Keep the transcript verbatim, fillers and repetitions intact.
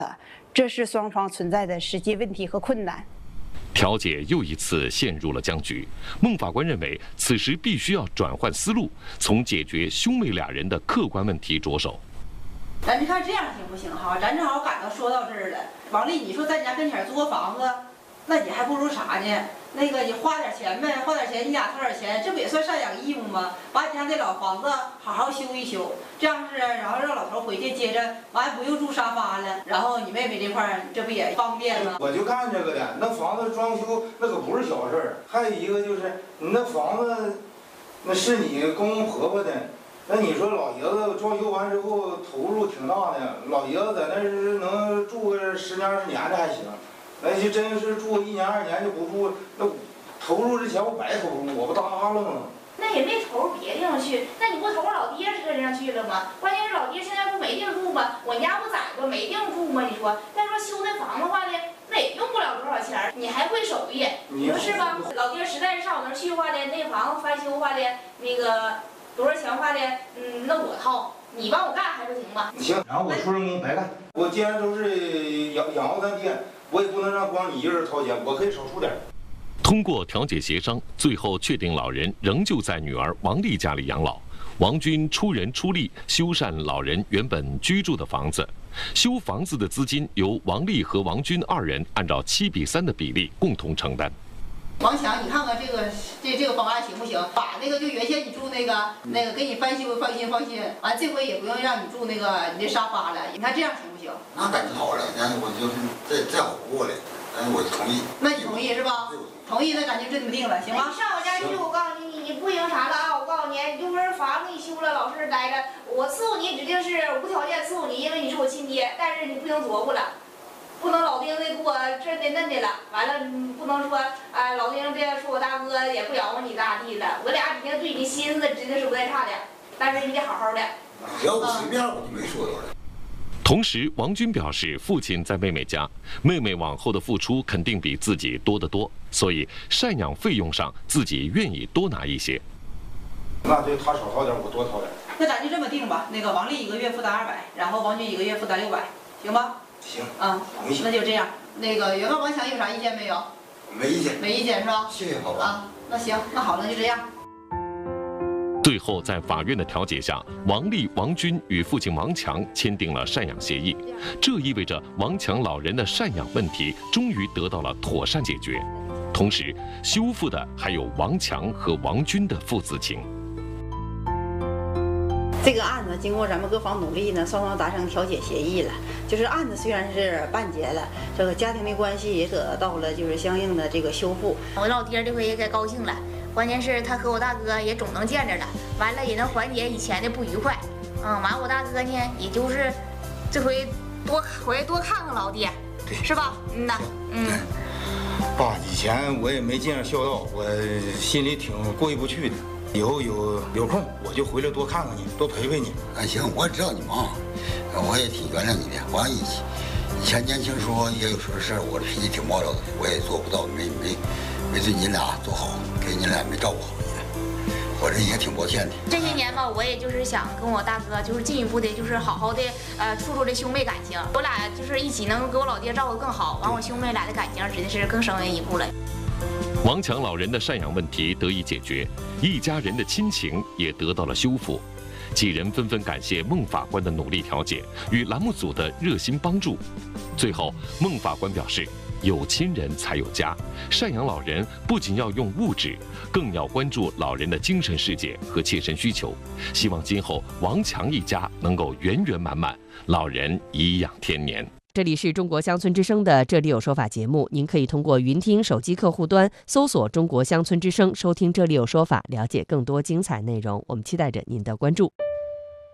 这是双方存在的实际问题和困难。 调解又一次陷入了僵局。孟法官认为，此时必须要转换思路，从解决兄妹俩人的客观问题着手。 咱就看这样行不行哈？咱正好赶到说到这儿了。王丽，你说在你家跟前租个房子，那你还不如啥呢？那个你花点钱呗，花点钱，你俩掏点钱，这不也算赡养义务吗？把你家那老房子好好修一修，这样是，然后让老头回去，接着完还不用住沙发了，然后你妹妹这块儿这不也方便吗？ 我就干这个的，那房子装修那可不是小事儿。还有一个就是你那房子，那是你公公婆婆的，那你说老爷子装修完之后投入挺大的，老爷子在那是能住个十年二十年的还行。那就真是住一年二年就不住，那投入这钱我白投入，我不搭了吗？ 那也没投入别地方去，那你不投入老爹身上去了吗？关键是老爹现在不没地方住吗？我家不窄不没地方住吗？你说，再说修那房子话的，那也用不了多少钱，你还会手艺，你说是吧？老爹实在是上我那儿去话的，那房子翻修话的，那个多少钱话的，嗯，那我掏。你帮我干还不行吗？ 行，然后我出人工白干。我既然都是养养活咱爹，我也不能让光你一个人掏钱，我可以少出点。 通过调解协商，最后确定老人仍旧在女儿王丽家里养老。王军出人出力修缮老人原本居住的房子，修房子的资金由王丽和王军二人按照七比三的比例共同承担。 王强，你看看这个这这个方案行不行？把那个就原先你住那个那个给你翻修，放心放心。完这回也不用让你住那个你的沙发了。你看这样行不行？ 那感觉好了，那我就是再再好不过了，但是我同意。 那你同意是吧？同意，那咱就这么定了，行吧？ 你上我家去，我告诉你，你你不行啥了啊？我告诉你，你就说房给你修了，老实待着，我伺候你指定是无条件伺候你，因为你是我亲爹，但是你不行琢磨了。不能老丁的给我这的嫩的了，完了不能说啊，老丁这说我大哥也不养活你咋地了，我俩指定对你心思指定是不带差的，但是你得好好的。 只要我随便我就没说多少。 同时，王军表示，父亲在妹妹家，妹妹往后的付出肯定比自己多得多，所以赡养费用上自己愿意多拿一些。 那就他少掏点，我多掏点。 那咱就这么定吧，那个王丽一个月负担二百，然后王军一个月负担六百，行吧？ 行， 啊，那就这样。那个原告王强有啥意见没有？ 没意见。 没意见是吧？ 谢谢好吧。 啊，那行，那好，那就这样。 最后，在法院的调解下，王丽、王军与父亲王强签订了赡养协议，这意味着王强老人的赡养问题终于得到了妥善解决。同时，修复的还有王强和王军的父子情。 这个案子经过咱们各方努力呢，双方达成调解协议了。就是案子虽然是办结了，这个家庭的关系也得到了就是相应的这个修复。 我老爹这回也该高兴了，关键是他和我大哥也总能见着了，完了也能缓解以前的不愉快。嗯，完我大哥呢，也就是这回多回来多看看老爹， 对， 是吧？嗯呐，嗯。 爸，以前我也没尽上孝道，我心里挺过意不去的。以后有有空我就回来多看看你，多陪陪你。 哎，行，我知道你忙，我也挺原谅你的。完以以前年轻时候也有说事儿，我的脾气挺暴躁的，我也做不到，没没没对你俩做好，给你俩没照顾好你，我这也挺抱歉的。 这些年吧，我也就是想跟我大哥就是进一步的，就是好好的呃处处这兄妹感情，我俩就是一起能给我老爹照顾更好，完我兄妹俩的感情真的是更深为一步了。 王强老人的赡养问题得以解决，一家人的亲情也得到了修复。几人纷纷感谢孟法官的努力调解与栏目组的热心帮助。最后，孟法官表示，有亲人才有家，赡养老人不仅要用物质，更要关注老人的精神世界和切身需求。希望今后王强一家能够圆圆满满，老人颐养天年。 这里是中国乡村之声的《这里有说法》节目，您可以通过云听手机客户端搜索中国乡村之声，收听《这里有说法》，了解更多精彩内容。我们期待着您的关注。